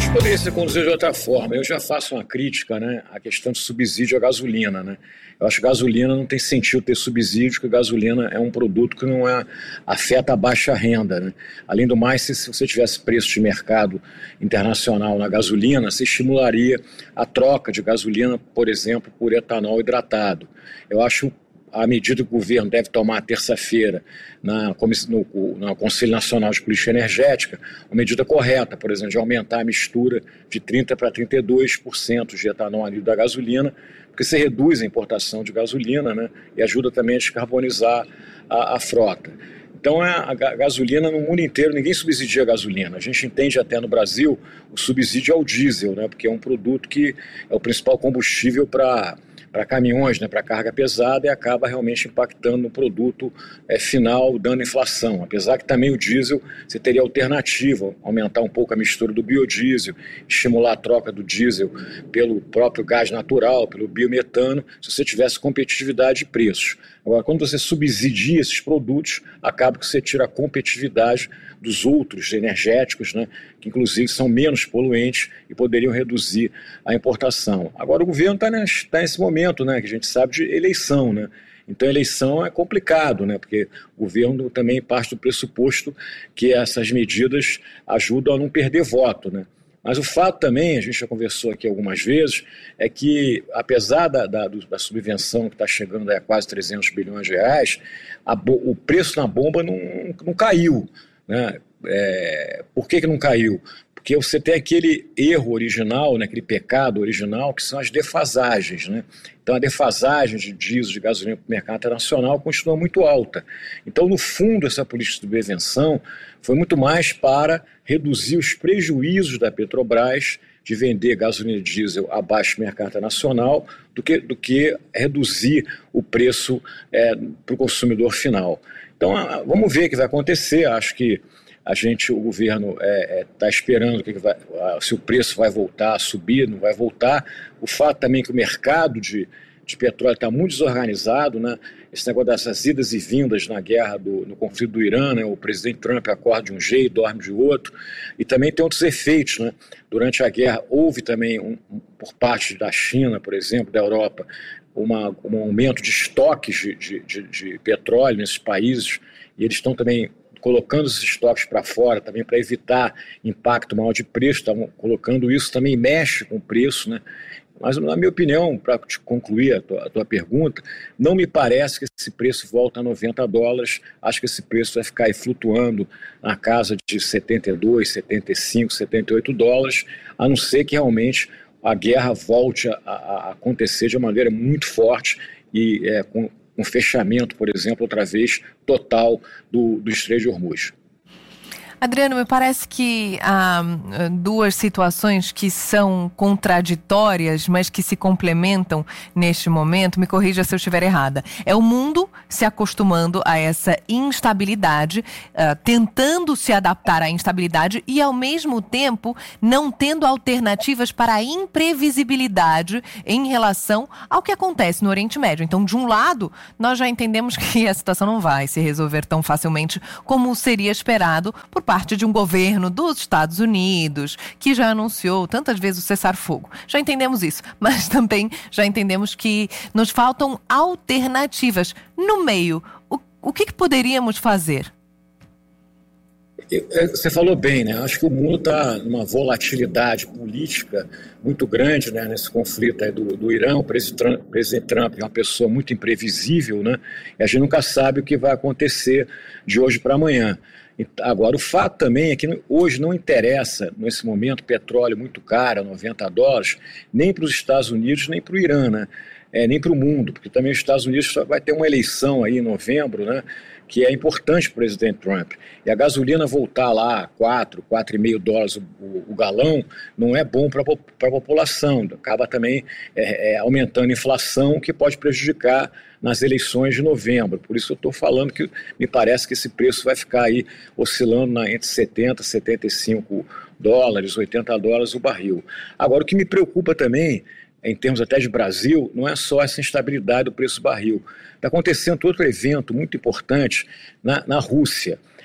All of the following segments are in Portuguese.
acho que poderia ser conduzido de outra forma. Eu já faço uma crítica, né, à questão de subsídio à gasolina, né? Eu acho que gasolina não tem sentido ter subsídio, porque gasolina é um produto que não afeta a baixa renda, né? Além do mais, se você tivesse preço de mercado internacional na gasolina, você estimularia a troca de gasolina, por exemplo, por etanol hidratado. Eu acho a medida que o governo deve tomar terça-feira no Conselho Nacional de Política Energética, uma medida correta, por exemplo, de aumentar a mistura de 30% para 32% de etanol anidro da gasolina, porque você reduz a importação de gasolina, né, e ajuda também a descarbonizar a frota. Então, a gasolina no mundo inteiro, ninguém subsidia a gasolina. A gente entende até no Brasil o subsídio ao diesel, né, porque é um produto que é o principal combustível para caminhões, né, para carga pesada, e acaba realmente impactando no produto final, dando inflação. Apesar que também o diesel, você teria alternativa, aumentar um pouco a mistura do biodiesel, estimular a troca do diesel pelo próprio gás natural, pelo biometano, se você tivesse competitividade de preços. Agora, quando você subsidia esses produtos, acaba que você tira a competitividade dos outros energéticos, né, que inclusive são menos poluentes e poderiam reduzir a importação. Agora, o governo está nesse momento, né, que a gente sabe, de eleição, né? Então, a eleição é complicado, né, porque o governo também parte do pressuposto que essas medidas ajudam a não perder voto, né? Mas o fato também, a gente já conversou aqui algumas vezes, é que apesar da subvenção que está chegando a quase 300 bilhões de reais, o preço na bomba não caiu, né? Por que não caiu? Porque você tem aquele erro original, né, aquele pecado original, que são as defasagens, né? Então, a defasagem de diesel, de gasolina para o mercado internacional continua muito alta. Então, no fundo, essa política de prevenção foi muito mais para reduzir os prejuízos da Petrobras de vender gasolina e diesel abaixo do mercado internacional do que reduzir o preço para o consumidor final. Então, vamos ver o que vai acontecer. Acho que o governo está esperando se o preço vai voltar a subir, não vai voltar. O fato também que o mercado de petróleo está muito desorganizado, né? Esse negócio dessas idas e vindas na guerra, no conflito do Irã, né? O presidente Trump acorda de um jeito, dorme de outro, e também tem outros efeitos, né? Durante a guerra houve também, por parte da China, por exemplo, da Europa, um aumento de estoques de petróleo nesses países, e eles estão também colocando esses estoques para fora também para evitar impacto maior de preço, estavam colocando isso, também mexe com o preço, né? Mas, na minha opinião, para te concluir a tua pergunta, não me parece que esse preço volta a $90, acho que esse preço vai ficar aí flutuando na casa de 72, 75, $78, a não ser que realmente a guerra volte a acontecer de uma maneira muito forte e com um fechamento, por exemplo, outra vez, total do Estreito de Hormuz. Adriano, me parece que há duas situações que são contraditórias, mas que se complementam neste momento. Me corrija se eu estiver errada. É o mundo se acostumando a essa instabilidade, tentando se adaptar à instabilidade e, ao mesmo tempo, não tendo alternativas para a imprevisibilidade em relação ao que acontece no Oriente Médio. Então, de um lado, nós já entendemos que a situação não vai se resolver tão facilmente como seria esperado por parte de um governo dos Estados Unidos, que já anunciou tantas vezes o cessar-fogo. Já entendemos isso, mas também já entendemos que nos faltam alternativas. No meio, o que poderíamos fazer? Você falou bem, né? Acho que o mundo está numa volatilidade política muito grande, né? Nesse conflito aí do Irã. O presidente Trump é uma pessoa muito imprevisível, né? E a gente nunca sabe o que vai acontecer de hoje para amanhã. Agora, o fato também é que hoje não interessa, nesse momento, petróleo muito caro, $90, nem para os Estados Unidos, nem para o Irã, né? Nem para o mundo, porque também os Estados Unidos vai ter uma eleição aí em novembro, né? Que é importante para o presidente Trump. E a gasolina voltar lá a $4,5 o galão não é bom para a população. Acaba também aumentando a inflação, que pode prejudicar nas eleições de novembro. Por isso eu estou falando que me parece que esse preço vai ficar aí oscilando entre $70, $75, $80 o barril. Agora, o que me preocupa também, em termos até de Brasil, não é só essa instabilidade do preço do barril. Está acontecendo outro evento muito importante na Rússia.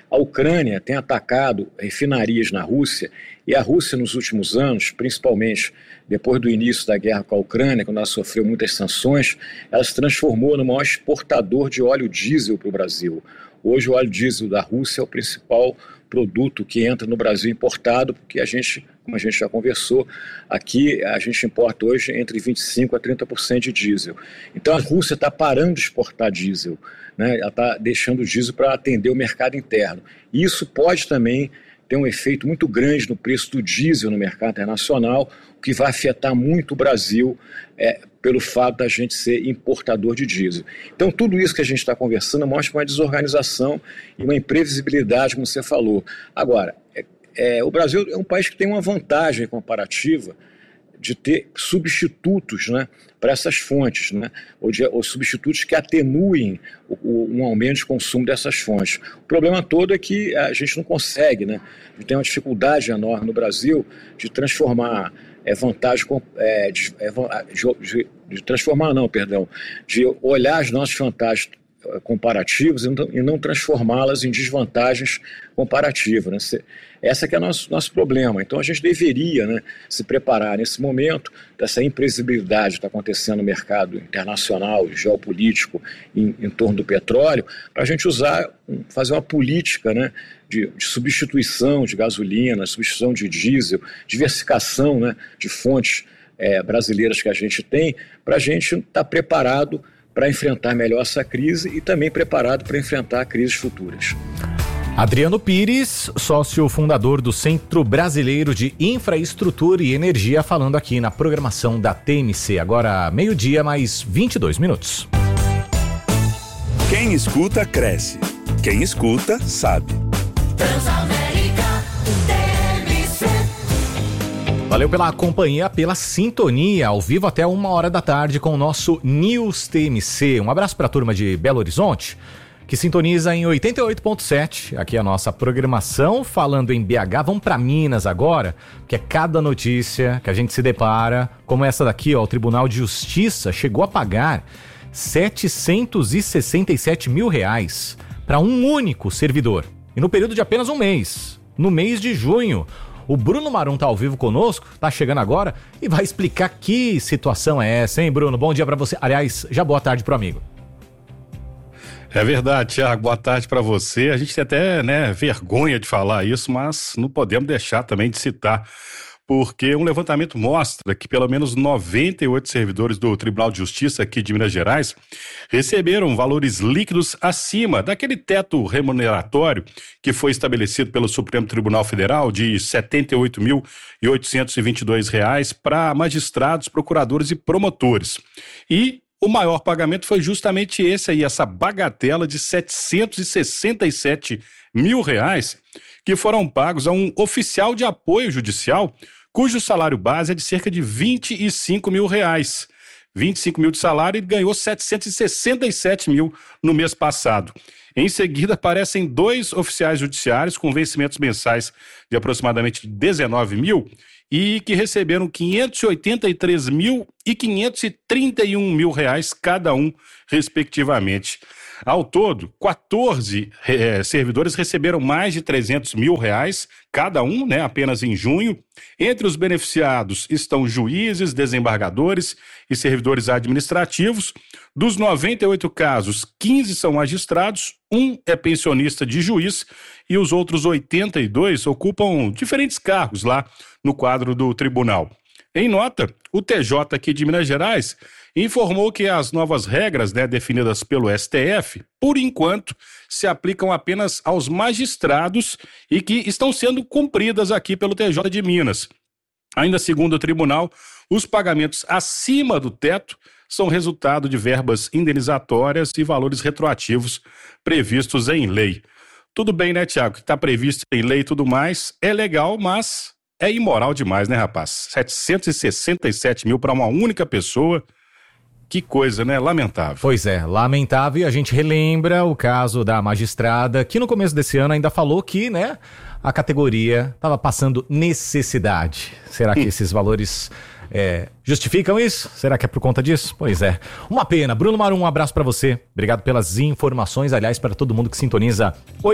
A Ucrânia tem atacado refinarias na Rússia, e a Rússia nos últimos anos, principalmente depois do início da guerra com a Ucrânia, quando ela sofreu muitas sanções, ela se transformou no maior exportador de óleo diesel para o Brasil. Hoje o óleo diesel da Rússia é o principal produto que entra no Brasil importado, porque como a gente já conversou, aqui a gente importa hoje entre 25% a 30% de diesel. Então a Rússia está parando de exportar diesel, né? Ela está deixando o diesel para atender o mercado interno. E isso pode também ter um efeito muito grande no preço do diesel no mercado internacional, o que vai afetar muito o Brasil pelo fato da gente ser importador de diesel. Então tudo isso que a gente está conversando mostra uma desorganização e uma imprevisibilidade, como você falou. Agora, o Brasil é um país que tem uma vantagem comparativa de ter substitutos, né, para essas fontes, né, ou substitutos que atenuem um aumento de consumo dessas fontes. O problema todo é que a gente não consegue, né, a gente tem uma dificuldade enorme no Brasil de transformar de olhar as nossas vantagens comparativas e não transformá-las em desvantagens comparativas, né? Esse que é o nosso problema. Então a gente deveria, né, se preparar nesse momento dessa imprevisibilidade que está acontecendo no mercado internacional, geopolítico, em torno do petróleo, para a gente fazer uma política, né, de substituição de gasolina, substituição de diesel, diversificação, né, de fontes brasileiras que a gente tem, para a gente estar preparado para enfrentar melhor essa crise e também preparado para enfrentar crises futuras. Adriano Pires, sócio fundador do Centro Brasileiro de Infraestrutura e Energia, falando aqui na programação da TMC. Agora, 12:00, mais 22 minutos. Quem escuta, cresce. Quem escuta, sabe. Valeu pela companhia, pela sintonia, ao vivo até 1h da tarde com o nosso News TMC. Um abraço para a turma de Belo Horizonte, que sintoniza em 88.7, aqui a nossa programação, falando em BH. Vamos para Minas agora, que é cada notícia que a gente se depara, como essa daqui, ó, o Tribunal de Justiça chegou a pagar R$767 mil para um único servidor, e no período de apenas um mês, no mês de junho. O Bruno Marum tá ao vivo conosco, tá chegando agora e vai explicar que situação é essa, hein, Bruno? Bom dia para você. Aliás, já boa tarde pro amigo. É verdade, Thiago, boa tarde para você. A gente tem até, vergonha de falar isso, mas não podemos deixar também de citar, porque um levantamento mostra que pelo menos 98 servidores do Tribunal de Justiça aqui de Minas Gerais receberam valores líquidos acima daquele teto remuneratório que foi estabelecido pelo Supremo Tribunal Federal de R$ 78.822 para magistrados, procuradores e promotores. E o maior pagamento foi justamente esse aí, essa bagatela de R$ 767 mil, que foram pagos a um oficial de apoio judicial, cujo salário base é de cerca de R$ 25 mil. 25 mil de salário e ganhou 767 mil no mês passado. Em seguida, aparecem 2 oficiais judiciários com vencimentos mensais de aproximadamente 19 mil e que receberam 583 mil e 531 mil reais cada um, respectivamente. Ao todo, 14 servidores receberam mais de 300 mil reais cada um, apenas em junho. Entre os beneficiados estão juízes, desembargadores e servidores administrativos. Dos 98 casos, 15 são magistrados, 1 é pensionista de juiz e os outros 82 ocupam diferentes cargos lá no quadro do tribunal. Em nota, o TJ aqui de Minas Gerais informou que as novas regras, definidas pelo STF, por enquanto, se aplicam apenas aos magistrados e que estão sendo cumpridas aqui pelo TJ de Minas. Ainda segundo o tribunal, os pagamentos acima do teto são resultado de verbas indenizatórias e valores retroativos previstos em lei. Tudo bem, Thiago, que está previsto em lei e tudo mais, é legal, mas é imoral demais, rapaz? 767 mil para uma única pessoa. Que coisa, lamentável. Pois é, lamentável. E a gente relembra o caso da magistrada, que no começo desse ano ainda falou que, a categoria estava passando necessidade. Será que esses valores justificam isso? Será que é por conta disso? Pois é. Uma pena. Bruno Marum, um abraço pra você. Obrigado pelas informações. Aliás, para todo mundo que sintoniza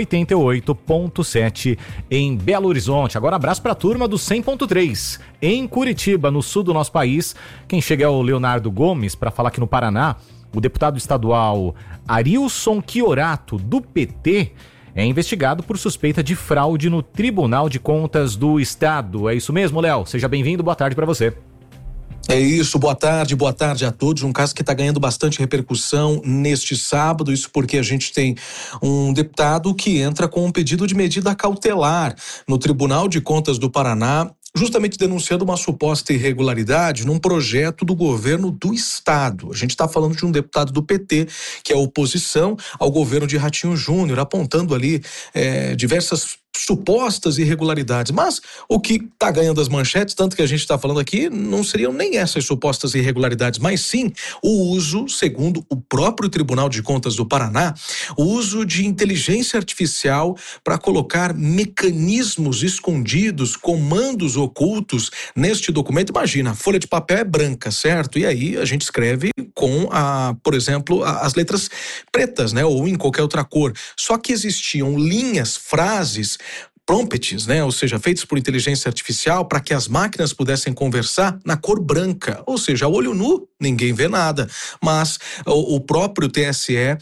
88.7 em Belo Horizonte. Agora, abraço pra turma do 100.3 em Curitiba, no sul do nosso país. Quem chega é o Leonardo Gomes para falar que no Paraná, o deputado estadual Arilson Chiorato, do PT, é investigado por suspeita de fraude no Tribunal de Contas do Estado. É isso mesmo, Léo? Seja bem-vindo, boa tarde para você. É isso, boa tarde a todos. Um caso que está ganhando bastante repercussão neste sábado, isso porque a gente tem um deputado que entra com um pedido de medida cautelar no Tribunal de Contas do Paraná, justamente denunciando uma suposta irregularidade num projeto do governo do estado. A gente está falando de um deputado do PT, que é oposição ao governo de Ratinho Júnior, apontando ali diversas supostas irregularidades, mas o que está ganhando as manchetes, tanto que a gente está falando aqui, não seriam nem essas supostas irregularidades, mas sim o uso, segundo o próprio Tribunal de Contas do Paraná, o uso de inteligência artificial para colocar mecanismos escondidos, comandos ocultos neste documento. Imagina, a folha de papel é branca, certo? E aí a gente escreve com, por exemplo, as letras pretas, né? Ou em qualquer outra cor. Só que existiam linhas, frases, prompts, né? Ou seja, feitos por inteligência artificial para que as máquinas pudessem conversar na cor branca, ou seja, a olho nu ninguém vê nada, mas o próprio TCE,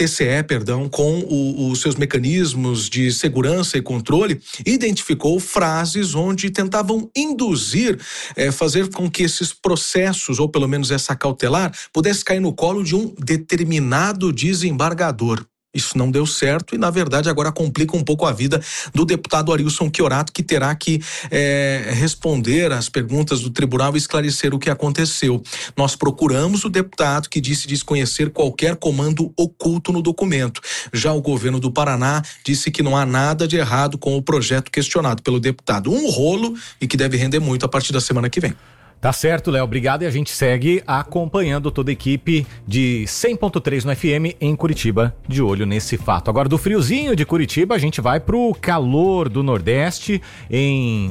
com os seus mecanismos de segurança e controle, identificou frases onde tentavam induzir, fazer com que esses processos, ou pelo menos essa cautelar, pudesse cair no colo de um determinado desembargador. Isso não deu certo e, na verdade, agora complica um pouco a vida do deputado Arilson Chiorato, que terá que responder às perguntas do tribunal e esclarecer o que aconteceu. Nós procuramos o deputado, que disse desconhecer qualquer comando oculto no documento. Já o governo do Paraná disse que não há nada de errado com o projeto questionado pelo deputado. Um rolo e que deve render muito a partir da semana que vem. Tá certo, Léo, obrigado, e a gente segue acompanhando toda a equipe de 100.3 no FM em Curitiba, de olho nesse fato. Agora, do friozinho de Curitiba, a gente vai pro calor do Nordeste em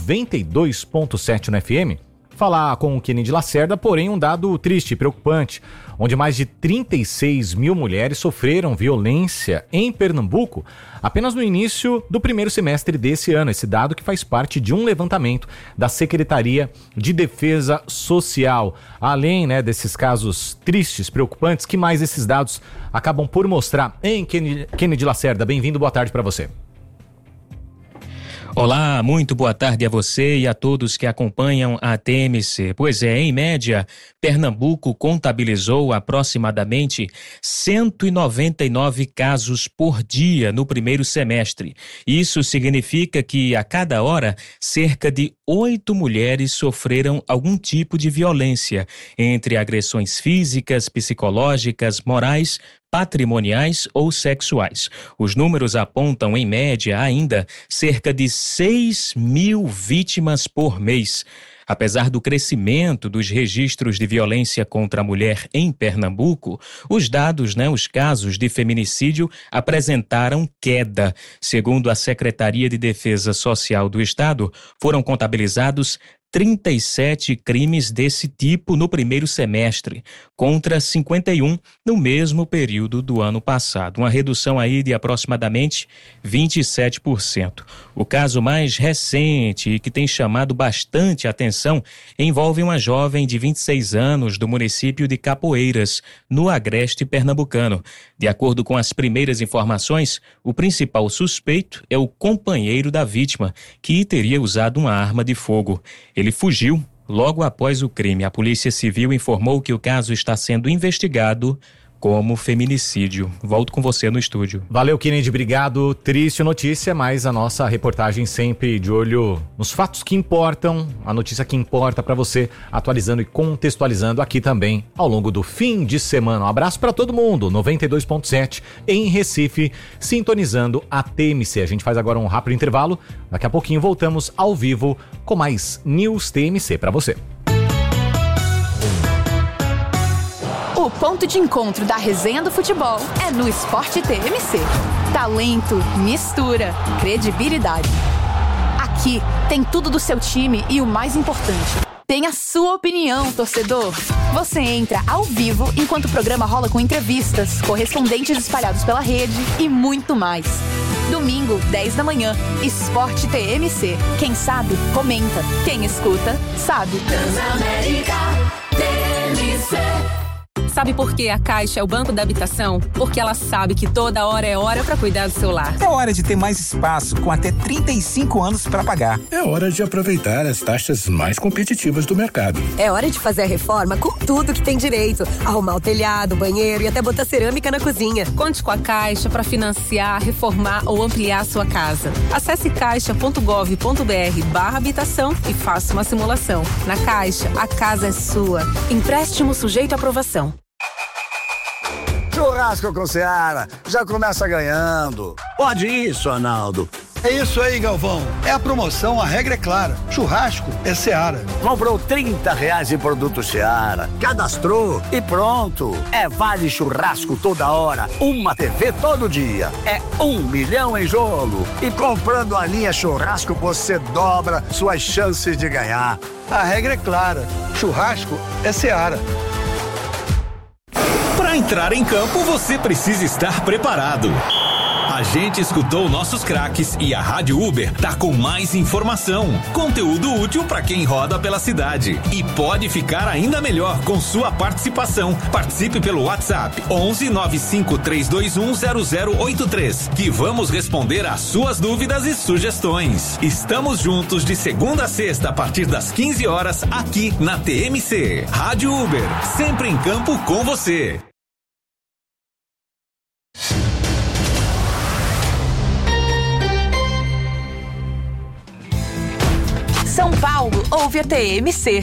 92.7 no FM. Falar com o Kennedy Lacerda, porém um dado triste e preocupante, onde mais de 36 mil mulheres sofreram violência em Pernambuco apenas no início do primeiro semestre desse ano. Esse dado que faz parte de um levantamento da Secretaria de Defesa Social. Além, desses casos tristes, preocupantes, que mais esses dados acabam por mostrar? Hein, Kennedy Lacerda, bem-vindo, boa tarde para você. Olá, muito boa tarde a você e a todos que acompanham a TMC. Pois é, em média, Pernambuco contabilizou aproximadamente 199 casos por dia no primeiro semestre. Isso significa que, a cada hora, cerca de 8 mulheres sofreram algum tipo de violência, entre agressões físicas, psicológicas, morais, patrimoniais ou sexuais. Os números apontam, em média, ainda cerca de 6 mil vítimas por mês. Apesar do crescimento dos registros de violência contra a mulher em Pernambuco, os dados, os casos de feminicídio apresentaram queda. Segundo a Secretaria de Defesa Social do Estado, foram contabilizados 37 crimes desse tipo no primeiro semestre, contra 51 no mesmo período do ano passado, uma redução aí de aproximadamente 27%. O caso mais recente e que tem chamado bastante atenção envolve uma jovem de 26 anos do município de Capoeiras, no agreste pernambucano. De acordo com as primeiras informações, o principal suspeito é o companheiro da vítima, que teria usado uma arma de fogo. Ele fugiu logo após o crime. A Polícia Civil informou que o caso está sendo investigado como feminicídio. Volto com você no estúdio. Valeu, Kennedy, obrigado. Triste notícia, mas a nossa reportagem sempre de olho nos fatos que importam, a notícia que importa para você, atualizando e contextualizando aqui também ao longo do fim de semana. Um abraço para todo mundo, 92.7 em Recife, sintonizando a TMC. A gente faz agora um rápido intervalo, daqui a pouquinho voltamos ao vivo com mais News TMC para você. O ponto de encontro da resenha do futebol é no Esporte TMC. Talento, mistura, credibilidade. Aqui tem tudo do seu time e o mais importante, tem a sua opinião, torcedor. Você entra ao vivo enquanto o programa rola com entrevistas, correspondentes espalhados pela rede e muito mais. Domingo, 10 da manhã, Esporte TMC. Quem sabe, comenta. Quem escuta, sabe. Transamérica TMC. Sabe por que a Caixa é o Banco da Habitação? Porque ela sabe que toda hora é hora para cuidar do seu lar. É hora de ter mais espaço, com até 35 anos para pagar. É hora de aproveitar as taxas mais competitivas do mercado. É hora de fazer a reforma com tudo que tem direito. Arrumar o telhado, o banheiro e até botar cerâmica na cozinha. Conte com a Caixa para financiar, reformar ou ampliar a sua casa. Acesse caixa.gov.br/habitação e faça uma simulação. Na Caixa, a casa é sua. Empréstimo sujeito à aprovação. Churrasco com Seara, já começa ganhando. Pode isso, Arnaldo. É isso aí, Galvão. É a promoção, a regra é clara. Churrasco é Seara. Comprou R$30 em produto Seara, cadastrou e pronto. É vale churrasco toda hora, uma TV todo dia. É 1 milhão em jogo. E comprando a linha churrasco, você dobra suas chances de ganhar. A regra é clara. Churrasco é Seara. Para entrar em campo, você precisa estar preparado. A gente escutou nossos craques e a Rádio Uber tá com mais informação, conteúdo útil para quem roda pela cidade. E pode ficar ainda melhor com sua participação. Participe pelo WhatsApp 11 95321 0083, que vamos responder às suas dúvidas e sugestões. Estamos juntos de segunda a sexta a partir das 15 horas aqui na TMC. Rádio Uber, sempre em campo com você. São Paulo, ouve a TMC.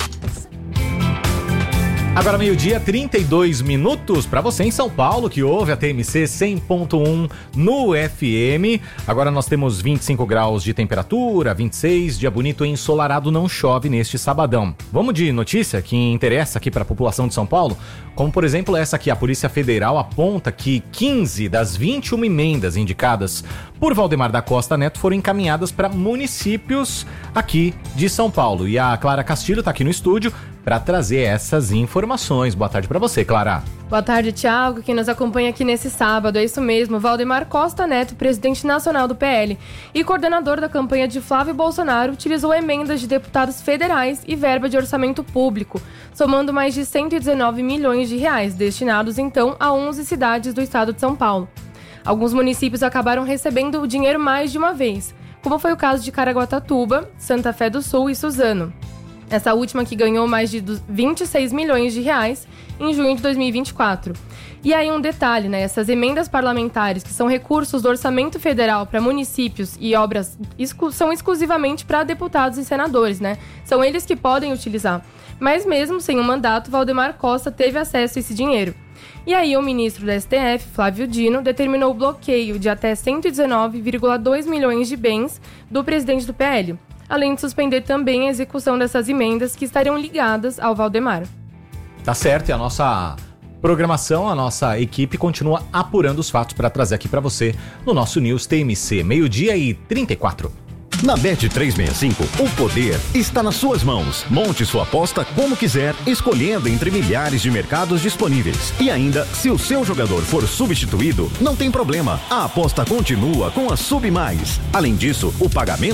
Agora 12:32 para você em São Paulo, que ouve a TMC 100.1 no FM. Agora nós temos 25 graus de temperatura, 26, dia bonito e ensolarado, não chove neste sabadão. Vamos de notícia que interessa aqui para a população de São Paulo? Como, por exemplo, essa aqui, a Polícia Federal aponta que 15 das 21 emendas indicadas por Valdemar da Costa Neto foram encaminhadas para municípios aqui de São Paulo. E a Clara Castilho está aqui no estúdio para trazer essas informações. Boa tarde para você, Clara. Boa tarde, Thiago, que nos acompanha aqui nesse sábado. É isso mesmo, Valdemar Costa Neto, presidente nacional do PL e coordenador da campanha de Flávio Bolsonaro, utilizou emendas de deputados federais e verba de orçamento público, somando mais de 119 milhões de reais, destinados então a 11 cidades do estado de São Paulo. Alguns municípios acabaram recebendo o dinheiro mais de uma vez, como foi o caso de Caraguatatuba, Santa Fé do Sul e Suzano. Essa última que ganhou mais de 26 milhões de reais em junho de 2024. E aí um detalhe, né? Essas emendas parlamentares, que são recursos do orçamento federal para municípios e obras, são exclusivamente para deputados e senadores, né? São eles que podem utilizar. Mas mesmo sem um mandato, Valdemar Costa teve acesso a esse dinheiro. E aí o ministro da STF, Flávio Dino, determinou o bloqueio de até 119,2 milhões de bens do presidente do PL, além de suspender também a execução dessas emendas que estariam ligadas ao Valdemar. Tá certo, e a nossa programação, a nossa equipe continua apurando os fatos para trazer aqui para você no nosso News TMC, 12:34. Na Bet365, o poder está nas suas mãos. Monte sua aposta como quiser, escolhendo entre milhares de mercados disponíveis. E ainda, se o seu jogador for substituído, não tem problema. A aposta continua com a Sub Mais. Além disso, o pagamento